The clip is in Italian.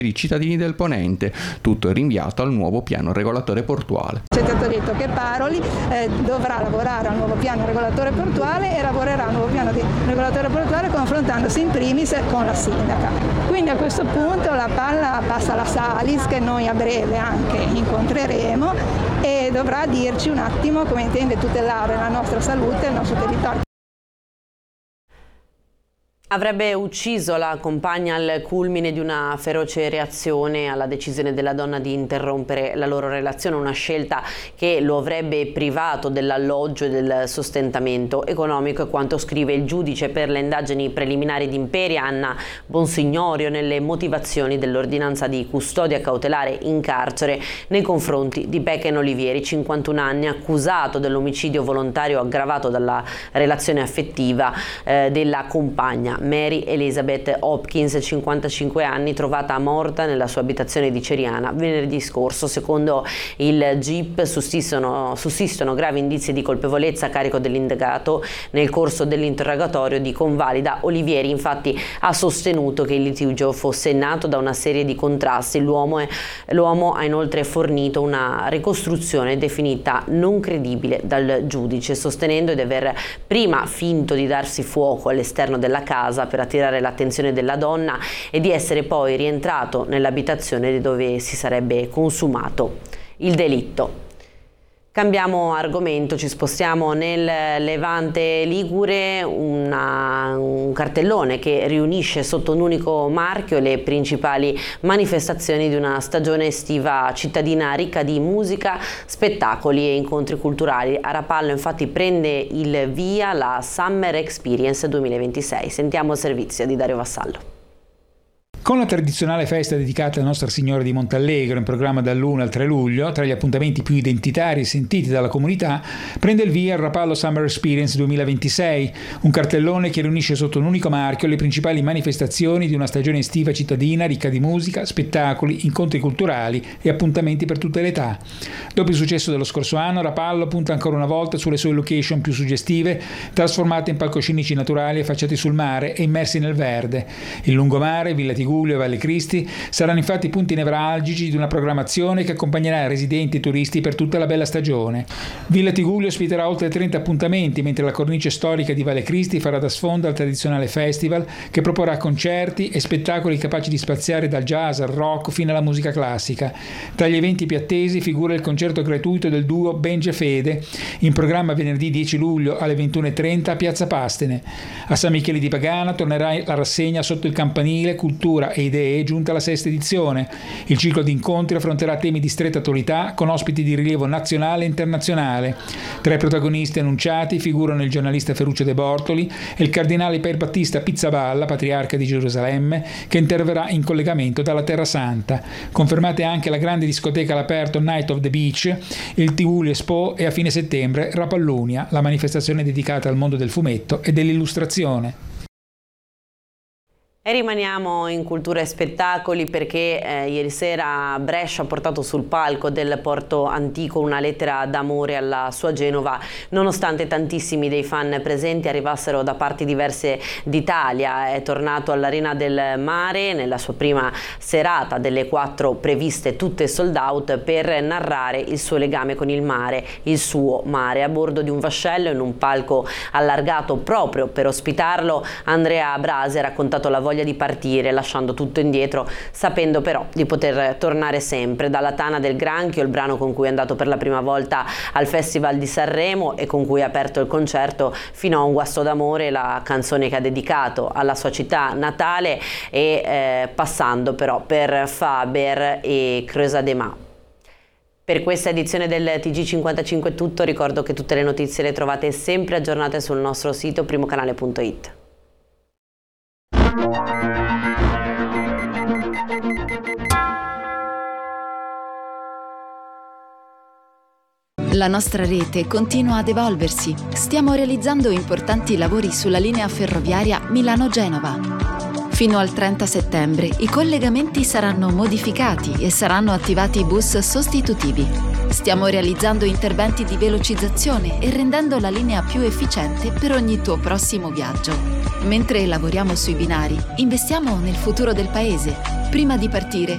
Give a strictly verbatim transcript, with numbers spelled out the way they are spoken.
i cittadini del Ponente. Tutto è rinviato al nuovo piano regolatore portuale. C'è stato detto che Paroli eh, dovrà lavorare al nuovo piano regolatore portuale e lavorerà al nuovo piano di regolatore portuale confrontandosi in primis con la sindaca. Quindi a questo punto la palla passa alla Salis, che noi a breve anche incontreremo, e dovrà dirci un attimo come intende tutelare la nostra salute e il nostro territorio. Avrebbe ucciso la compagna al culmine di una feroce reazione alla decisione della donna di interrompere la loro relazione, una scelta che lo avrebbe privato dell'alloggio e del sostentamento economico, e quanto scrive il giudice per le indagini preliminari di Imperia Anna Bonsignorio nelle motivazioni dell'ordinanza di custodia cautelare in carcere nei confronti di Becken Olivieri, cinquantuno anni, accusato dell'omicidio volontario aggravato dalla relazione affettiva eh, della compagna Mary Elizabeth Hopkins, cinquantacinque anni, trovata morta nella sua abitazione di Ceriana venerdì scorso. Secondo il G I P sussistono, sussistono gravi indizi di colpevolezza a carico dell'indagato. Nel corso dell'interrogatorio di convalida, Olivieri infatti ha sostenuto che il litigio fosse nato da una serie di contrasti. L'uomo, è, l'uomo ha inoltre fornito una ricostruzione definita non credibile dal giudice, sostenendo di aver prima finto di darsi fuoco all'esterno della casa per attirare l'attenzione della donna e di essere poi rientrato nell'abitazione dove si sarebbe consumato il delitto. Cambiamo argomento, ci spostiamo nel Levante Ligure. Una, un cartellone che riunisce sotto un unico marchio le principali manifestazioni di una stagione estiva cittadina ricca di musica, spettacoli e incontri culturali. A Rapallo infatti prende il via la Summer Experience duemilaventisei. Sentiamo il servizio di Dario Vassallo. Con la tradizionale festa dedicata a Nostra Signora di Montallegro, in programma dall'uno al tre luglio, tra gli appuntamenti più identitari e sentiti dalla comunità, prende il via il Rapallo Summer Experience duemilaventisei, un cartellone che riunisce sotto un unico marchio le principali manifestazioni di una stagione estiva cittadina ricca di musica, spettacoli, incontri culturali e appuntamenti per tutte le età. Dopo il successo dello scorso anno, Rapallo punta ancora una volta sulle sue location più suggestive, trasformate in palcoscenici naturali affacciati sul mare e immersi nel verde. Il lungomare, Villa Tigullo e Valle Cristi saranno infatti punti nevralgici di una programmazione che accompagnerà residenti e turisti per tutta la bella stagione. Villa Tigullo ospiterà oltre trenta appuntamenti, mentre la cornice storica di Valle Cristi farà da sfondo al tradizionale festival che proporrà concerti e spettacoli capaci di spaziare dal jazz al rock fino alla musica classica. Tra gli eventi più attesi figura il concerto gratuito del duo Benja Fede, in programma venerdì dieci luglio alle ventuno e trenta a Piazza Pastene. A San Michele di Pagana tornerà la rassegna Sotto il campanile Cultura e Idee, giunta alla sesta edizione. Il ciclo di incontri affronterà temi di stretta attualità con ospiti di rilievo nazionale e internazionale. Tra i protagonisti annunciati figurano il giornalista Ferruccio De Bortoli e il cardinale Pier Battista Pizzaballa, patriarca di Gerusalemme, che interverrà in collegamento dalla Terra Santa. Confermate anche la grande discoteca all'aperto Night of the Beach, il Tivoli Expo e a fine settembre Rapallunia, la manifestazione dedicata al mondo del fumetto e dell'illustrazione. E rimaniamo in cultura e spettacoli perché eh, ieri sera Brescia ha portato sul palco del Porto Antico una lettera d'amore alla sua Genova, nonostante tantissimi dei fan presenti arrivassero da parti diverse d'Italia. È tornato all'Arena del Mare nella sua prima serata delle quattro previste, tutte sold out, per narrare il suo legame con il mare, il suo mare. A bordo di un vascello in un palco allargato proprio per ospitarlo, Andrea Brasi ha raccontato la voglia di partire lasciando tutto indietro, sapendo però di poter tornare sempre. Dalla Tana del Granchio, il brano con cui è andato per la prima volta al Festival di Sanremo e con cui ha aperto il concerto, fino a Un guasto d'amore, la canzone che ha dedicato alla sua città natale, e eh, passando però per Faber e Creusa de Mar. Per questa edizione del T G cinquantacinque è tutto. Ricordo che tutte le notizie le trovate sempre aggiornate sul nostro sito primocanale punto it. La nostra rete continua ad evolversi. Stiamo realizzando importanti lavori sulla linea ferroviaria Milano-Genova. Fino al trenta settembre i collegamenti saranno modificati e saranno attivati bus sostitutivi. Stiamo realizzando interventi di velocizzazione e rendendo la linea più efficiente per ogni tuo prossimo viaggio. Mentre lavoriamo sui binari, investiamo nel futuro del paese. Prima di partire,